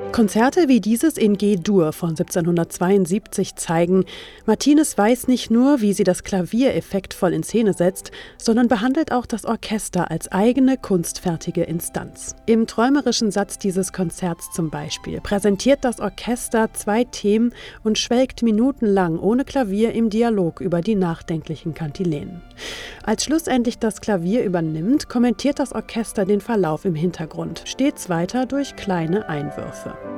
Konzerte wie dieses in G-Dur von 1772 zeigen, Martinez weiß nicht nur, wie sie das Klavier effektvoll in Szene setzt, sondern behandelt auch das Orchester als eigene kunstfertige Instanz. Im träumerischen Satz dieses Konzerts zum Beispiel präsentiert das Orchester 2 Themen und schwelgt minutenlang ohne Klavier im Dialog über die nachdenklichen Kantilenen. Als schlussendlich das Klavier übernimmt, kommentiert das Orchester den Verlauf im Hintergrund, stets weiter durch kleine Einwürfe.